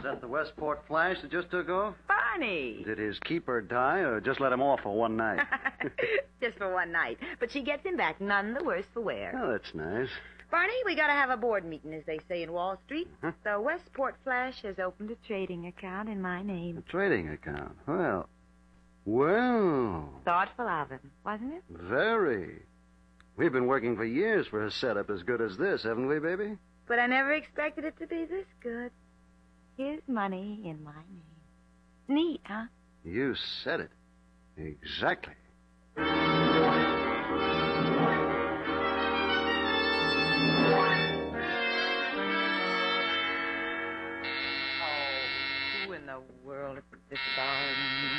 that the Westport Flash that just took off? Barney. Did his keeper die or just let him off for one night? Just for one night. But she gets him back none the worse for wear. Oh, that's nice. Barney, we got to have a board meeting, as they say in Wall Street. The Westport Flash has opened a trading account in my name. A trading account? Well. Thoughtful of him, wasn't it? Very. We've been working for years for a setup as good as this, haven't we, baby? But I never expected it to be this good. His money in my name. Neat, huh? You said it. Exactly. Who in the world put this about?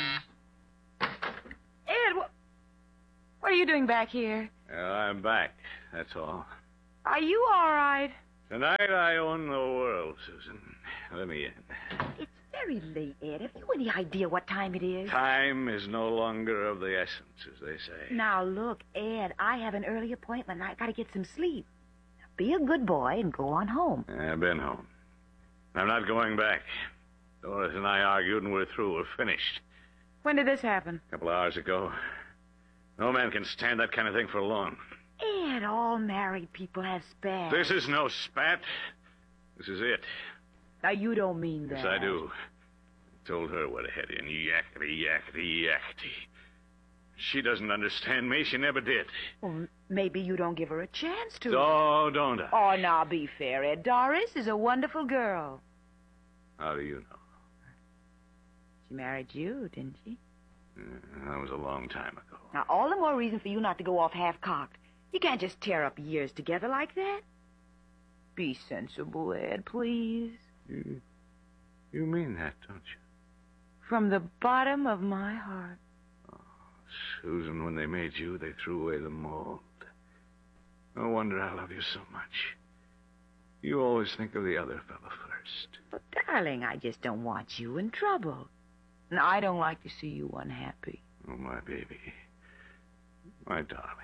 Ed, what are you doing back here? I'm back, that's all. Are you all right? Tonight I own the world, Susan. Let me in. It's very late, Ed. Have you any idea what time it is? Time is no longer of the essence, as they say. Now, look, Ed, I have an early appointment. I got to get some sleep. Now, be a good boy and go on home. I've been home. I'm not going back. Doris and I argued and we're through. We're finished. When did this happen? A couple of hours ago. No man can stand that kind of thing for long. Ed, all married people have spats. This is no spat. This is it. Now, you don't mean that. Yes, I do. I told her what I had in. Yakety. She doesn't understand me. She never did. Well, maybe you don't give her a chance to. Oh, don't I? Oh, now, be fair, Ed. Doris is a wonderful girl. How do you know? She married you, didn't she? That was a long time ago. Now, all the more reason for you not to go off half-cocked. You can't just tear up years together like that. Be sensible, Ed, please. You mean that, don't you? From the bottom of my heart. Oh, Susan, when they made you, they threw away the mold. No wonder I love you so much. You always think of the other fellow first. But, darling, I just don't want you in trouble. And I don't like to see you unhappy. Oh, my baby. My darling.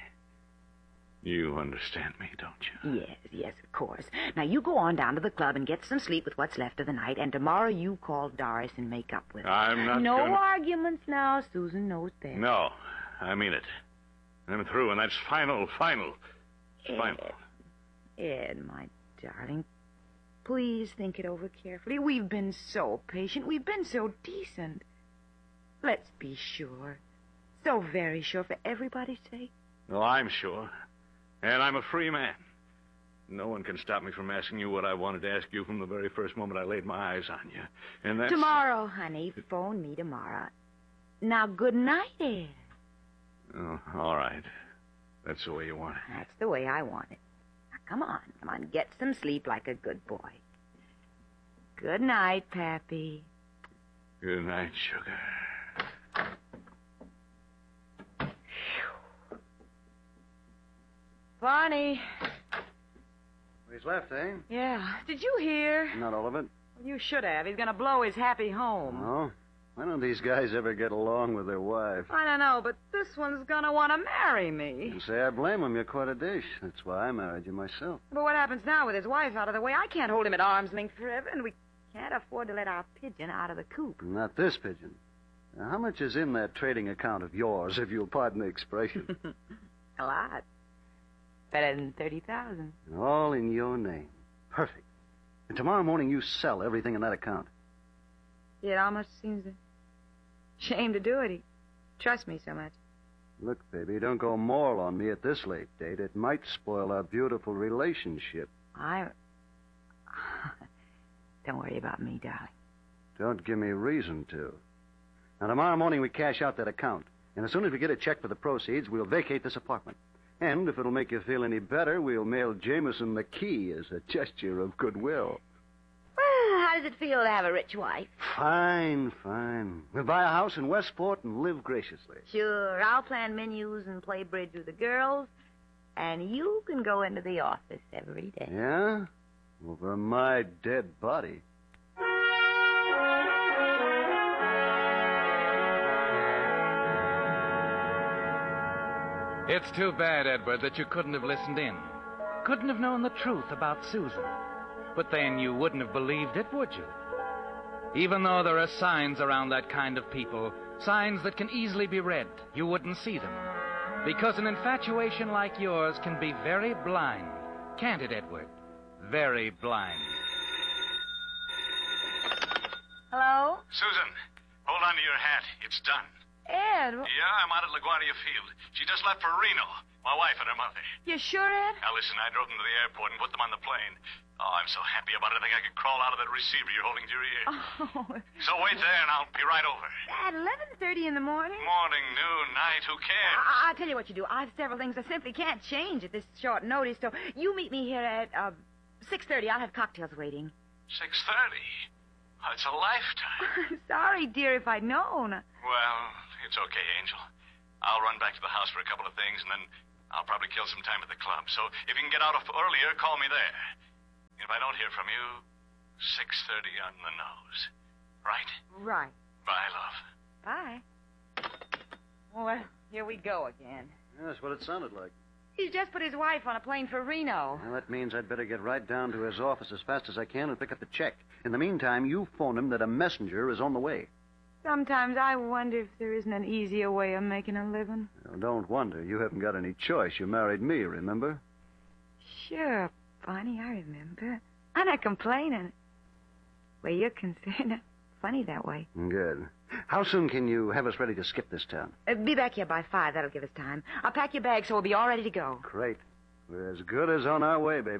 You understand me, don't you? Yes, of course. Now, you go on down to the club and get some sleep with what's left of the night, and tomorrow you call Doris and make up with her. I'm not No gonna... arguments now. Susan knows best. No, I mean it. I'm through, and that's final. Ed, my darling, please think it over carefully. We've been so patient. We've been so decent. Let's be sure. So very sure for everybody's sake. No, I'm sure. And I'm a free man. No one can stop me from asking you what I wanted to ask you from the very first moment I laid my eyes on you. And that's... Tomorrow, honey. Phone me tomorrow. Now, good night, Ed. Oh, all right. That's the way you want it. That's the way I want it. Now, come on. Get some sleep like a good boy. Good night, Pappy. Good night, sugar. Barney. He's left, eh? Yeah. Did you hear? Not all of it. Well, you should have. He's going to blow his happy home. Oh? Why don't these guys ever get along with their wives? I don't know, but this one's going to want to marry me. You say I blame him. You're quite a dish. That's why I married you myself. But what happens now with his wife out of the way? I can't hold him at arm's length forever, and we can't afford to let our pigeon out of the coop. Not this pigeon. Now, how much is in that trading account of yours, if you'll pardon the expression? A lot. Better than 30,000. All in your name. Perfect. And tomorrow morning you sell everything in that account. It almost seems a shame to do it. He trusts me so much. Look, baby, don't go moral on me at this late date. It might spoil our beautiful relationship. Don't worry about me, darling. Don't give me reason to. Now, tomorrow morning we cash out that account. And as soon as we get a check for the proceeds, we'll vacate this apartment. And if it'll make you feel any better, we'll mail Jameson the key as a gesture of goodwill. Well, how does it feel to have a rich wife? Fine. We'll buy a house in Westport and live graciously. Sure, I'll plan menus and play bridge with the girls, and you can go into the office every day. Yeah? Over my dead body. It's too bad, Edward, that you couldn't have listened in. Couldn't have known the truth about Susan. But then you wouldn't have believed it, would you? Even though there are signs around that kind of people, signs that can easily be read, you wouldn't see them. Because an infatuation like yours can be very blind. Can't it, Edward? Very blind. Hello? Susan, hold on to your hat. It's done. Ed, Yeah, I'm out at LaGuardia Field. She just left for Reno. My wife and her mother. you sure, Ed? Now, listen, I drove them to the airport and put them on the plane. Oh, I'm so happy about it, I think I could crawl out of that receiver you're holding to your ear. Oh, So wait there, and I'll be right over. at 11:30 in the morning? Morning, noon, night, who cares? I'll tell you what you do. I have several things I simply can't change at this short notice, so you meet me here at 6:30. I'll have cocktails waiting. 6:30. Oh, it's a lifetime. I'm sorry, dear, if I'd known. Well, it's okay, Angel. I'll run back to the house for a couple of things, and then I'll probably kill some time at the club. So if you can get out earlier, call me there. If I don't hear from you, 6:30 on the nose. Right? Right. Bye, love. Bye. Well, here we go again. Yeah, that's what it sounded like. He's just put his wife on a plane for Reno. Well, that means I'd better get right down to his office as fast as I can and pick up the check. In the meantime, you phone him that a messenger is on the way. Sometimes I wonder if there isn't an easier way of making a living. Well, don't wonder. You haven't got any choice. You married me, remember? Sure, Bonnie, I remember. I'm not complaining. Where you're concerned, funny that way. Good. How soon can you have us ready to skip this town? Be back here by 5. That'll give us time. I'll pack your bag so we'll be all ready to go. Great. We're as good as on our way, baby.